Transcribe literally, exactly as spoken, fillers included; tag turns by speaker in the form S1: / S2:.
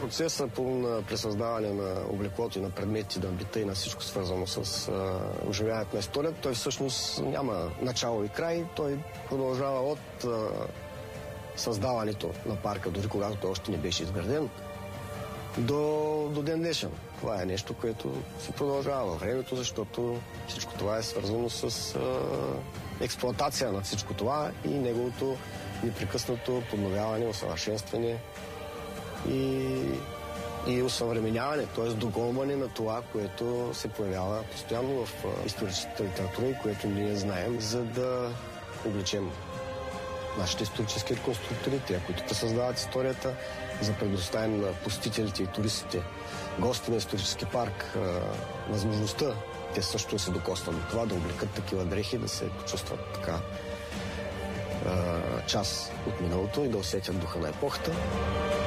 S1: процеса по на пресъздаване на облеклото и на предмети, на бита и на всичко свързано с а, оживяването на историята, той всъщност няма начало и край. Той продължава от а, създаването на парка, дори когато той още не беше изграден, до, до ден днешен. Това е нещо, което се продължава във времето, защото всичко това е свързано с а, експлоатация на всичко това и неговото непрекъснато подновяване, усъвършенстване и, и усъвременяване, т.е. догонване на това, което се появява постоянно в а, историческата литература и което ние знаем, за да облечем нашите исторически реконструктори, те, които пресъздават историята, за предоставим на посетителите и туристите, гости на исторически парк, а, възможността те също се докоснат до това, да облекат такива дрехи, да се почувстват така а, част от миналото и да усетят духа на епохата.